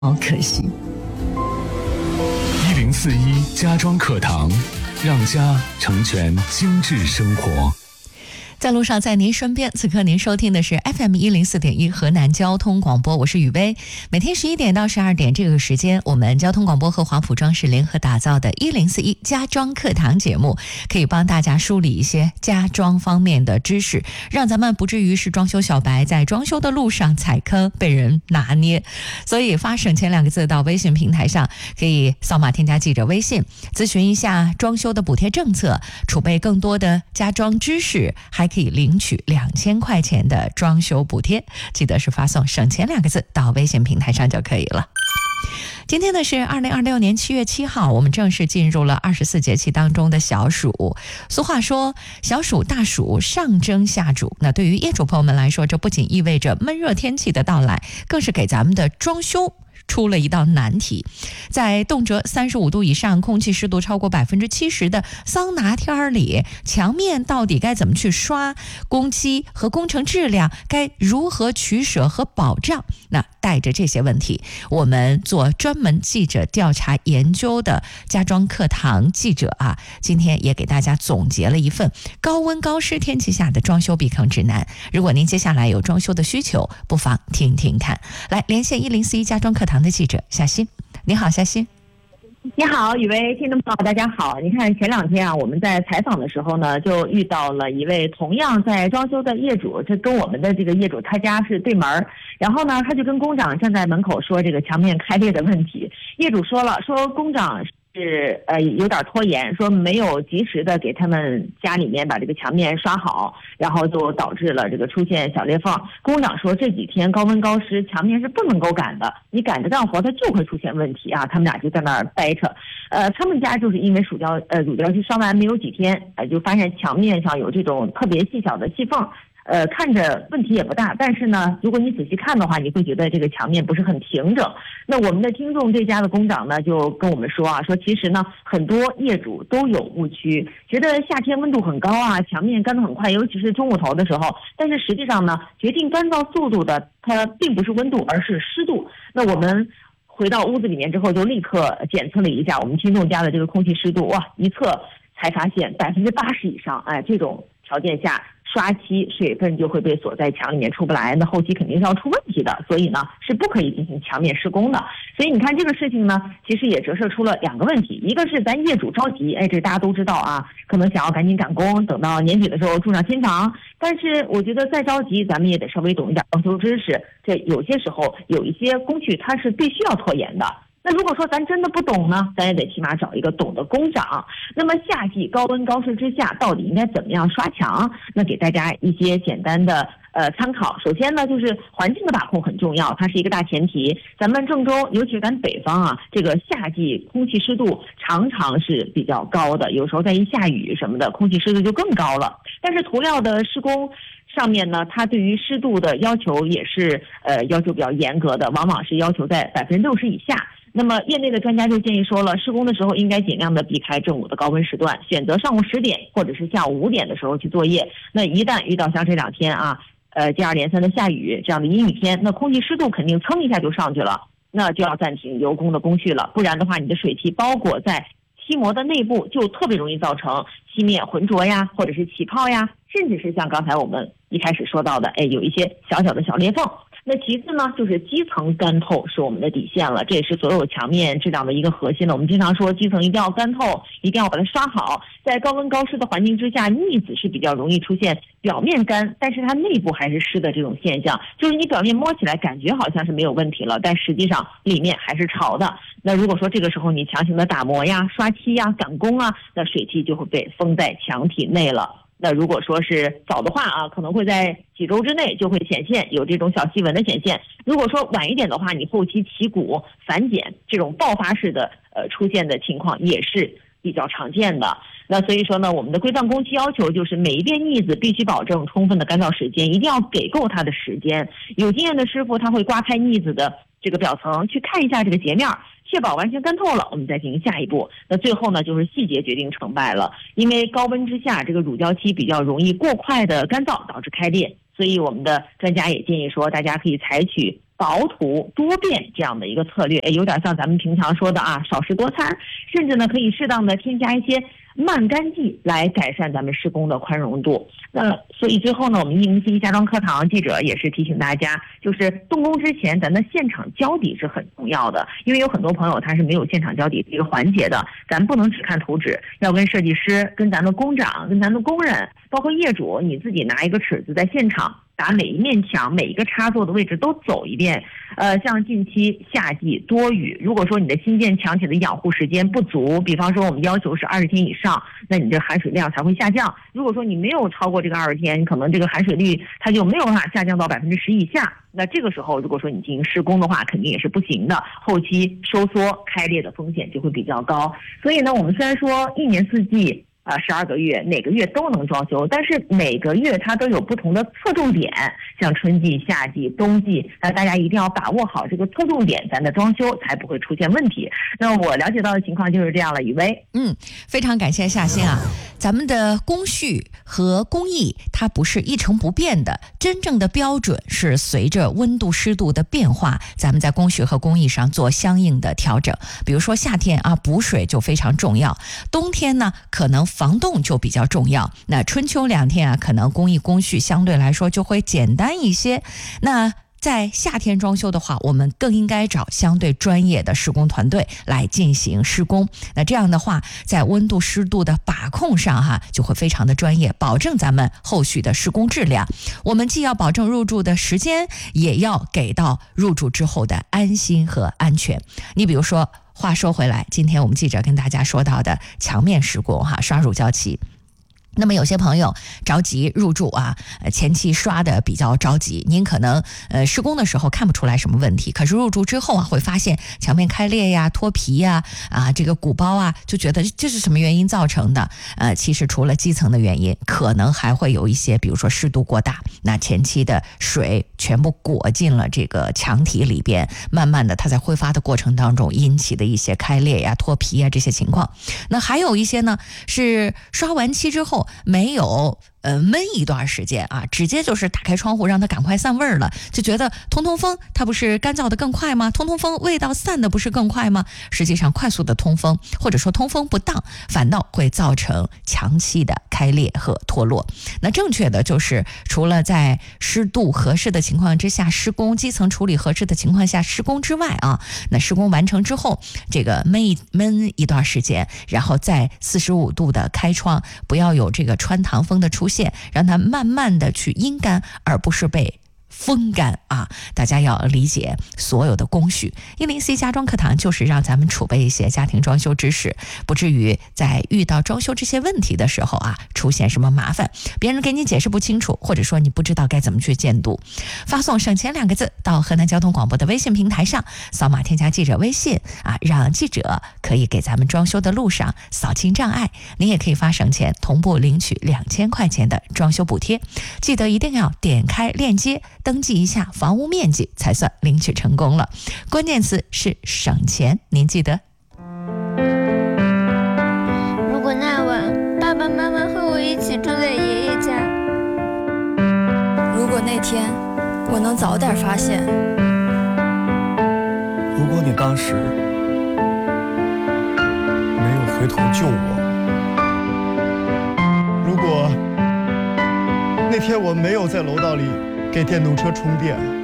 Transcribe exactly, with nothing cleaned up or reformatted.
好可惜。 一零四一家装课堂，让家成全精致生活。 在路上，在您身边。此刻您收听的是 F M 一零四点一河南交通广播，我是雨薇。每天十一点到十二点这个时间，我们交通广播和华普装饰联合打造的一零四一家装课堂节目，可以帮大家梳理一些家装方面的知识，让咱们不至于是装修小白在装修的路上踩坑被人拿捏。所以发省钱两个字到微信平台上，可以扫码添加记者微信，咨询一下装修的补贴政策，储备更多的家装知识，还可以领取两千块钱的装修补贴，记得是发送省钱两个字到微信平台上就可以了。今天呢是二零二六年七月七号，我们正式进入了二十四节气当中的小暑。俗话说小暑大暑上蒸下煮，那对于业主朋友们来说，这不仅意味着闷热天气的到来，更是给咱们的装修出了一道难题。在动辄三十五度以上，空气湿度超过百分之七十的桑拿天里，墙面到底该怎么去刷？工期和工程质量该如何取舍和保障？那带着这些问题，我们做专门记者调查研究的家装课堂记者啊，今天也给大家总结了一份高温高湿天气下的装修避坑指南。如果您接下来有装修的需求，不妨听听看。来连线一零四一家装课堂的记者夏欣。你好，夏欣。 你好，雨薇，听众朋友大家好。你看前两天啊，我们在采访的时候呢，就遇到了一位同样在装修的业主，这跟我们的这个业主他家是对门，然后呢，他就跟工长站在门口说这个墙面开裂的问题。业主说了，说工长是呃有点拖延，说没有及时的给他们家里面把这个墙面刷好，然后就导致了这个出现小裂缝。工长说这几天高温高湿，墙面是不能够赶的，你赶着干活它就会出现问题啊。他们俩就在那儿掰扯，呃，他们家就是因为乳胶呃乳胶漆刷完没有几天，呃就发现墙面上有这种特别细小的细缝。呃，看着问题也不大，但是呢，如果你仔细看的话，你会觉得这个墙面不是很平整。那我们的听众这家的工长呢，就跟我们说啊，说其实呢，很多业主都有误区，觉得夏天温度很高啊，墙面干得很快，尤其是中午头的时候。但是实际上呢，决定干燥速度的，它并不是温度，而是湿度。那我们回到屋子里面之后，就立刻检测了一下我们听众家的这个空气湿度，哇，一测才发现百分之八十以上，哎，这种条件下，刷漆水分就会被锁在墙里面出不来，那后期肯定是要出问题的，所以呢是不可以进行墙面施工的。所以你看这个事情呢，其实也折射出了两个问题，一个是咱业主着急，哎，这大家都知道啊，可能想要赶紧赶工，等到年底的时候住上新房。但是我觉得再着急，咱们也得稍微懂一点装修知识，这有些时候有一些工序它是必须要拖延的。那如果说咱真的不懂呢，咱也得起码找一个懂的工长。那么夏季高温高湿之下，到底应该怎么样刷墙？那给大家一些简单的呃参考。首先呢，就是环境的把控很重要，它是一个大前提。咱们郑州，尤其是咱北方啊，这个夏季空气湿度常常是比较高的，有时候再一下雨什么的，空气湿度就更高了。但是涂料的施工上面呢，它对于湿度的要求也是呃要求比较严格的，往往是要求在百分之六十以下。那么业内的专家就建议说了，施工的时候应该尽量的避开正午的高温时段，选择上午十点或者是下午五点的时候去作业。那一旦遇到像这两天啊，呃接二连三的下雨这样的阴雨天，那空气湿度肯定蹭一下就上去了，那就要暂停油工的工序了，不然的话你的水汽包裹在漆膜的内部，就特别容易造成漆面浑浊呀，或者是起泡呀，甚至是像刚才我们一开始说到的，哎，有一些小小的小裂缝。那其次呢，就是基层干透是我们的底线了，这也是所有墙面质量的一个核心了。我们经常说基层一定要干透，一定要把它刷好。在高温高湿的环境之下，腻子是比较容易出现表面干，但是它内部还是湿的这种现象，就是你表面摸起来感觉好像是没有问题了，但实际上里面还是潮的。那如果说这个时候你强行的打磨呀、刷漆呀、赶工啊，那水汽就会被封在墙体内了。那如果说是早的话啊，可能会在几周之内就会显现有这种小细纹的显现。如果说晚一点的话，你后期起鼓反碱这种爆发式的呃出现的情况也是比较常见的。那所以说呢，我们的规范工期要求就是每一遍腻子必须保证充分的干燥时间，一定要给够它的时间。有经验的师傅他会刮开腻子的这个表层，去看一下这个截面，确保完全干透了，我们再进行下一步。那最后呢，就是细节决定成败了。因为高温之下，这个乳胶漆比较容易过快的干燥，导致开裂。所以我们的专家也建议说，大家可以采取薄涂多变这样的一个策略，有点像咱们平常说的啊，少食多餐，甚至呢可以适当的添加一些慢干剂来改善咱们施工的宽容度。那所以最后呢，我们一零七家装课堂记者也是提醒大家，就是动工之前咱的现场交底是很重要的，因为有很多朋友他是没有现场交底这个环节的，咱不能只看图纸，要跟设计师、跟咱的工长、跟咱的工人，包括业主，你自己拿一个尺子在现场把每一面墙每一个插座的位置都走一遍。呃，像近期夏季多雨，如果说你的新建墙体的养护时间不足，比方说我们要求是二十天以上，那你这含水量才会下降。如果说你没有超过这个二十天，可能这个含水率它就没有办法下降到百分之十以下。那这个时候，如果说你进行施工的话，肯定也是不行的，后期收缩开裂的风险就会比较高。所以呢，我们虽然说一年四季啊，十二个月哪个月都能装修，但是每个月它都有不同的侧重点，像春季、夏季、冬季，那大家一定要把握好这个侧重点，咱的装修才不会出现问题。那我了解到的情况就是这样了，雨薇。 嗯，非常感谢夏欣啊，咱们的工序和工艺它不是一成不变的，真正的标准是随着温度湿度的变化，咱们在工序和工艺上做相应的调整。比如说夏天啊，补水就非常重要，冬天呢可能防冻就比较重要，那春秋两天啊，可能工艺工序相对来说就会简单一些。那在夏天装修的话，我们更应该找相对专业的施工团队来进行施工。那这样的话，在温度湿度的把控上哈，就会非常的专业，保证咱们后续的施工质量。我们既要保证入住的时间，也要给到入住之后的安心和安全。你比如说，话说回来，今天我们记者跟大家说到的墙面施工哈，刷乳胶漆。那么有些朋友着急入住啊，前期刷的比较着急，您可能呃施工的时候看不出来什么问题，可是入住之后啊，会发现墙面开裂呀、脱皮呀、啊这个鼓包啊，就觉得这是什么原因造成的？呃，其实除了基层的原因，可能还会有一些，比如说湿度过大，那前期的水全部裹进了这个墙体里边，慢慢的它在挥发的过程当中引起的一些开裂呀、脱皮呀这些情况。那还有一些呢，是刷完漆之后没有呃闷一段时间啊，直接就是打开窗户让它赶快散味儿了，就觉得通通风，它不是干燥的更快吗？通通风味道散的不是更快吗？实际上快速的通风或者说通风不当，反倒会造成墙漆的开裂和脱落。那正确的就是除了在湿度合适的情况之下施工，基层处理合适的情况下施工之外啊，那施工完成之后，这个闷一闷一段时间，然后再四十五度的开窗，不要有这个穿堂风的出现，让它慢慢的去阴干，而不是被风干啊！大家要理解所有的工序。一零 C 家装课堂就是让咱们储备一些家庭装修知识，不至于在遇到装修这些问题的时候啊，出现什么麻烦，别人给你解释不清楚，或者说你不知道该怎么去监督。发送省钱两个字到河南交通广播的微信平台上，扫码添加记者微信啊，让记者可以给咱们装修的路上扫清障碍。您也可以发省钱，同步领取两千块钱的装修补贴。记得一定要点开链接，登记一下房屋面积才算领取成功了，关键词是省钱，您记得。 如果那晚爸爸妈妈和我一起住在爷爷家， 如果那天我能早点发现， 如果你当时没有回头救我，如果那天我没有在楼道里给电动车充电，